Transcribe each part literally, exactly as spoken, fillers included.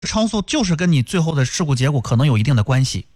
超速就是跟你最后的事故结果可能有一定的关系。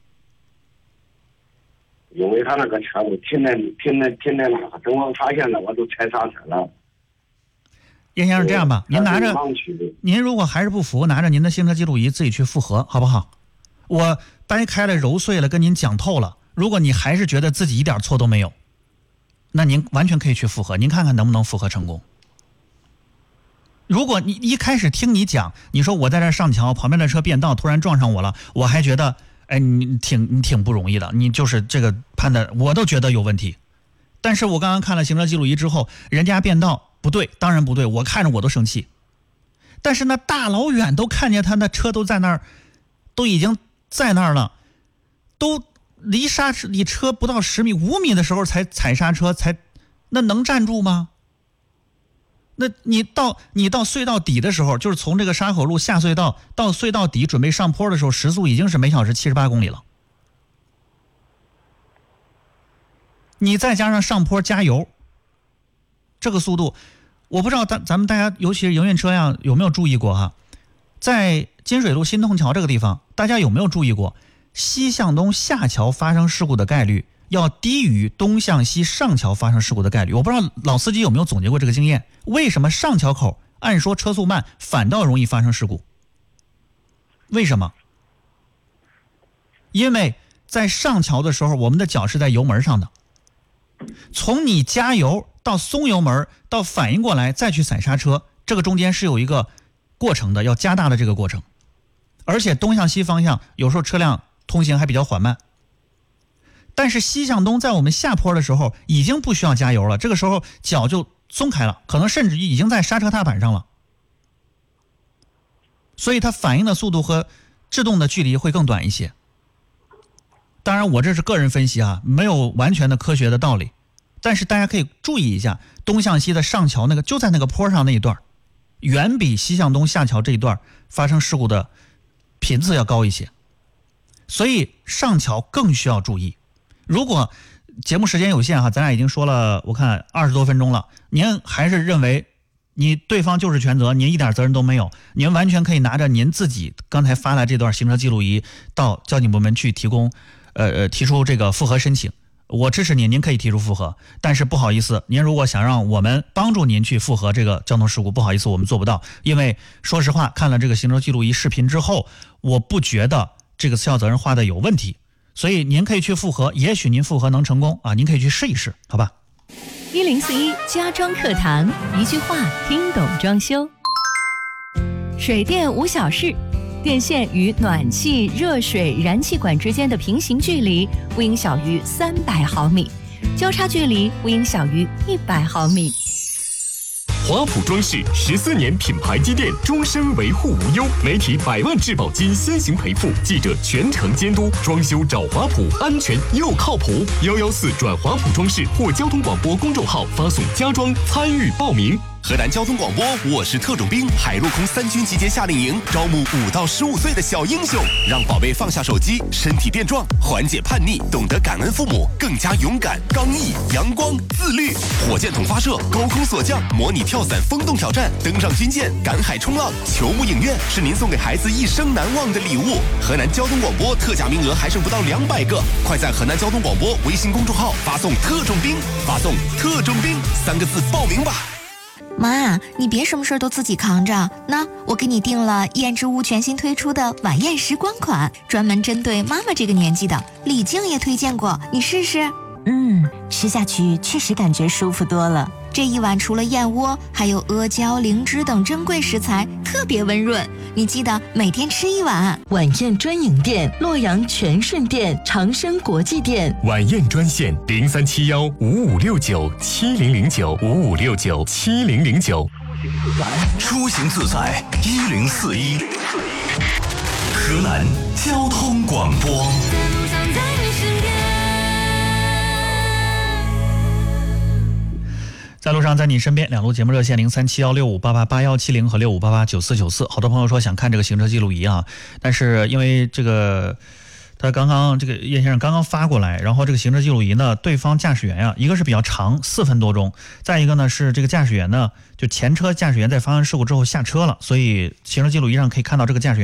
因为他那个车都停在停在停在那个，等我发现了，我都踩刹车了。 叶先生，这样吧，您拿着，您如果还是不服，拿着您的行车记录仪自己去复核，好不好？我掰开了揉碎了跟您讲透了，如果你还是觉得自己一点错都没有，那您完全可以去复核，您看看能不能复核成功。如果你一开始听你讲，你说我在这上桥，旁边的车变道突然撞上我了，我还觉得哎你挺你挺不容易的，你就是这个判断我都觉得有问题。但是我刚刚看了行车记录仪之后，人家变道不对，当然不对，我看着我都生气。但是那大老远都看见他那车都在那儿，都已经在那儿了，都离刹离车不到十米五米的时候才踩刹车，才那能站住吗？那你到你到隧道底的时候，就是从这个沙口路下隧道到隧道底准备上坡的时候，时速已经是每小时七十八公里了。你再加上上坡加油，这个速度，我不知道咱咱们大家，尤其是营运车辆有没有注意过哈？在金水路新通桥这个地方，大家有没有注意过西向东下桥发生事故的概率要低于东向西上桥发生事故的概率？我不知道老司机有没有总结过这个经验？为什么上桥口按说车速慢，反倒容易发生事故？为什么？因为在上桥的时候，我们的脚是在油门上的，从你加油到松油门到反应过来再去踩刹车，这个中间是有一个过程的，要加大的这个过程。而且东向西方向有时候车辆通行还比较缓慢，但是西向东在我们下坡的时候已经不需要加油了，这个时候脚就松开了，可能甚至已经在刹车踏板上了，所以它反应的速度和制动的距离会更短一些。当然我这是个人分析啊，没有完全的科学的道理，但是大家可以注意一下东向西的上桥那个就在那个坡上那一段，远比西向东下桥这一段发生事故的频次要高一些，所以上桥更需要注意。如果节目时间有限哈，咱俩已经说了我看二十多分钟了，您还是认为你对方就是全责，您一点责任都没有，您完全可以拿着您自己刚才发来这段行车记录仪到交警部门去提供呃呃提出这个复核申请，我支持您，您可以提出复核。但是不好意思，您如果想让我们帮助您去复核这个交通事故，不好意思，我们做不到。因为说实话，看了这个行车记录仪视频之后，我不觉得这个次要责任划的有问题，所以您可以去复核，也许您复核能成功啊，您可以去试一试，好吧？ 一零四一家装课堂，一句话听懂装修。水电无小事，电线与暖气、热水、燃气管之间的平行距离不应小于三百毫米，交叉距离不应小于一百毫米。 华普装饰十四年品牌积淀，终身维护无忧，媒体百万质保金先行赔付，记者全程监督，装修找华普，安全又靠谱。幺幺四转华普装饰或交通广播公众号发送家装参与报名。 河南交通广播，我是特种兵，海陆空三军集结夏令营，招募五到十五岁的小英雄，让宝贝放下手机，身体变壮，缓解叛逆，懂得感恩父母，更加勇敢、刚毅、阳光、自律。火箭筒发射，高空锁降，模拟跳伞风洞挑战，登上军舰，赶海冲浪，球幕影院，是您送给孩子一生难忘的礼物。河南交通广播特价名额还剩不到两百个，快在河南交通广播微信公众号发送特种兵，发送特种兵三个字报名吧。 妈，你别什么事都自己扛着，那我给你订了燕之屋全新推出的晚宴时光款，专门针对妈妈这个年纪的，李静也推荐过，你试试。 嗯，吃下去确实感觉舒服多了。 这一碗除了燕窝，还有阿胶、灵芝等珍贵食材，特别温润。你记得每天吃一碗。 晚宴专营店：洛阳全顺店、长生国际店。 晚宴专线：零三七幺五五六九七零零九五五六九七零零九。 出行自在一零四一，河南交通广播。 在路上，在你身边，两路节目热线零三七幺六五八八八幺七零和六五八八九四九四。好多朋友说想看这个行车记录仪啊，但是因为这个他刚刚这个叶先生刚刚发过来，然后这个行车记录仪呢，对方驾驶员啊，一个是比较长，四分多钟，再一个呢是这个驾驶员呢，就前车驾驶员在发生事故之后下车了，所以行车记录仪上可以看到这个驾驶员